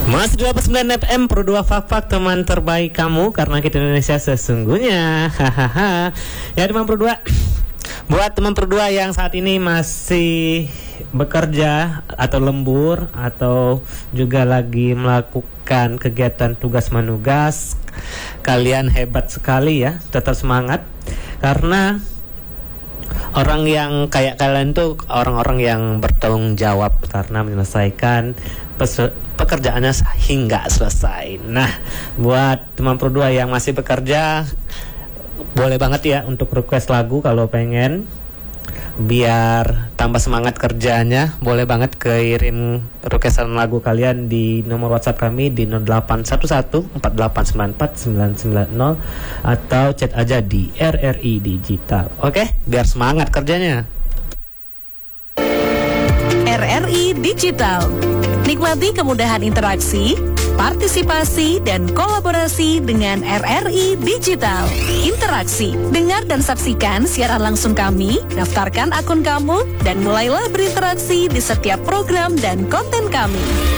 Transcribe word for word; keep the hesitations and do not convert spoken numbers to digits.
Masih dua puluh sembilan F M Pro dua Fak-Fak, teman terbaik kamu, karena kita Indonesia sesungguhnya. Hahaha. Ya teman Pro dua, buat teman Pro dua yang saat ini masih bekerja atau lembur atau juga lagi melakukan kegiatan tugas menugas, kalian hebat sekali ya, tetap semangat. Karena orang yang kayak kalian tuh orang-orang yang bertanggung jawab karena menyelesaikan pes- pekerjaannya hingga selesai. Nah, buat teman Pro dua yang masih bekerja, boleh banget ya untuk request lagu kalau pengen, biar tambah semangat kerjanya. Boleh banget kirim requestan lagu kalian di nomor WhatsApp kami di nol delapan satu satu empat delapan sembilan empat sembilan sembilan nol atau chat aja di R R I Digital. Oke, biar semangat kerjanya. R R I Digital. Nikmati kemudahan interaksi, partisipasi, dan kolaborasi dengan R R I Digital. Interaksi, dengar dan saksikan siaran langsung kami, daftarkan akun kamu, dan mulailah berinteraksi di setiap program dan konten kami.